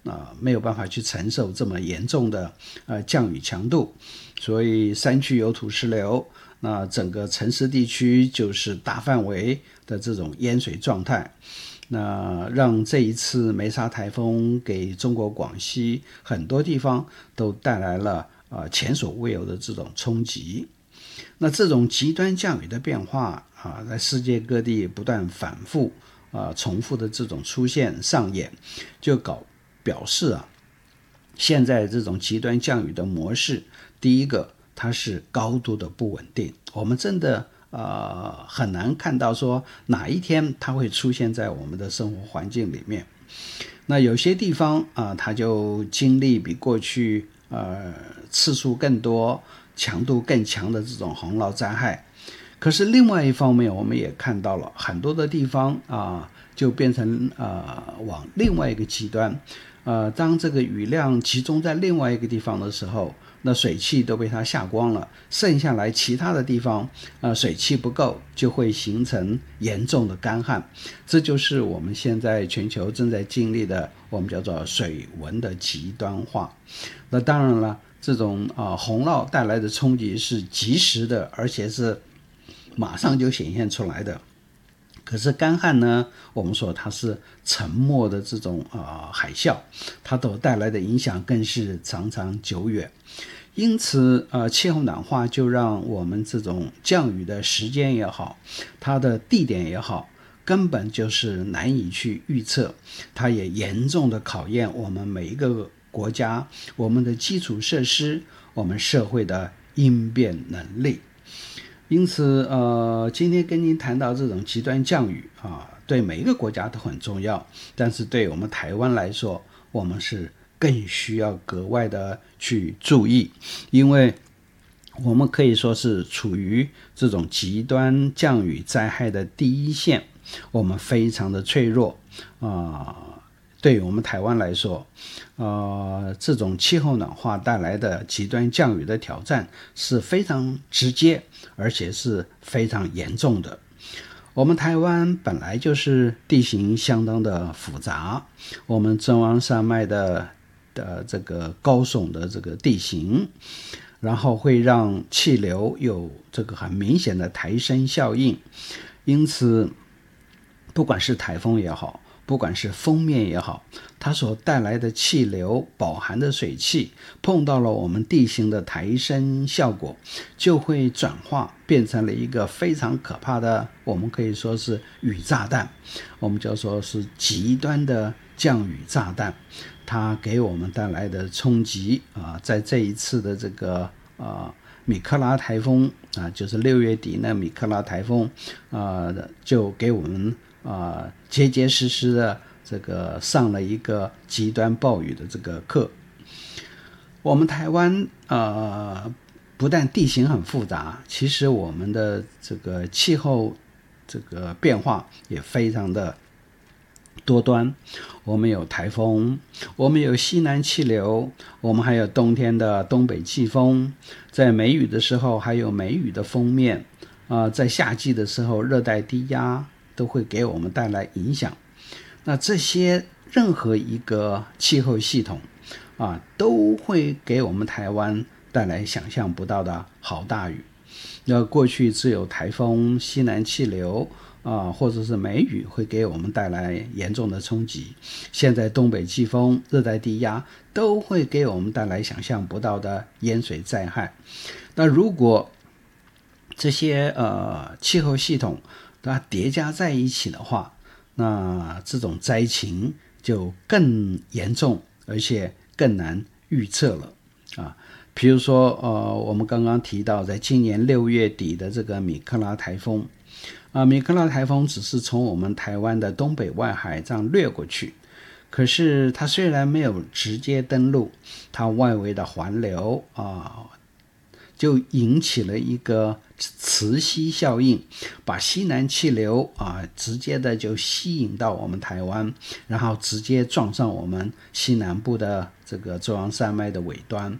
没有办法去承受这么严重的降雨强度，所以山区有土石流，那整个城市地区就是大范围的这种淹水状态，那让这一次梅沙台风给中国广西很多地方都带来了前所未有的这种冲击。那这种极端降雨的变化在世界各地不断反复重复的这种出现上演，就表示现在这种极端降雨的模式，第一个它是高度的不稳定，我们真的很难看到说哪一天它会出现在我们的生活环境里面。那有些地方它就经历比过去次数更多、强度更强的这种洪涝灾害。可是另外一方面，我们也看到了很多的地方就变成往另外一个极端。当这个雨量集中在另外一个地方的时候，那水汽都被它下光了，剩下来其他的地方水汽不够，就会形成严重的干旱。这就是我们现在全球正在经历的，我们叫做水文的极端化。那当然了，这种洪涝带来的冲击是及时的，而且是马上就显现出来的。可是干旱呢，我们说它是沉默的这种海啸，它所带来的影响更是常常久远。因此气候暖化就让我们这种降雨的时间也好，它的地点也好，根本就是难以去预测。它也严重的考验我们每一个国家，我们的基础设施，我们社会的应变能力。因此今天跟您谈到这种极端降雨对每一个国家都很重要，但是对我们台湾来说，我们是更需要格外的去注意，因为我们可以说是处于这种极端降雨灾害的第一线，我们非常的脆弱对于我们台湾来说这种气候暖化带来的极端降雨的挑战是非常直接，而且是非常严重的。我们台湾本来就是地形相当的复杂，我们中央山脉的这个高耸的这个地形，然后会让气流有这个很明显的抬升效应，因此不管是台风也好，不管是锋面也好，它所带来的气流饱含的水汽碰到了我们地形的抬升效果，就会转化变成了一个非常可怕的，我们可以说是雨炸弹，我们就说是极端的降雨炸弹。它给我们带来的冲击在这一次的这个米克拉台风就是6月底那米克拉台风就给我们结结实实的这个上了一个极端暴雨的这个课。我们台湾不但地形很复杂，其实我们的这个气候这个变化也非常的多端。我们有台风，我们有西南气流，我们还有冬天的东北季风，在梅雨的时候还有梅雨的锋面在夏季的时候热带低压都会给我们带来影响。那这些任何一个气候系统都会给我们台湾带来想象不到的好大雨。那过去只有台风、西南气流或者是梅雨会给我们带来严重的冲击，现在东北季风、热带低压都会给我们带来想象不到的淹水灾害。那如果这些气候系统它叠加在一起的话，那这种灾情就更严重，而且更难预测了比如说我们刚刚提到在今年6月底的这个米克拉台风米克拉台风只是从我们台湾的东北外海这样掠过去，可是它虽然没有直接登陆，它外围的环流就引起了一个磁吸效应，把西南气流直接的就吸引到我们台湾，然后直接撞上我们西南部的这个中央山脉的尾端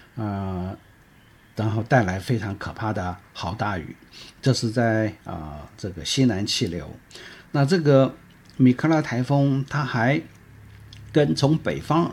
然后带来非常可怕的好大雨。这是在这个西南气流。那这个米克拉台风它还跟从北方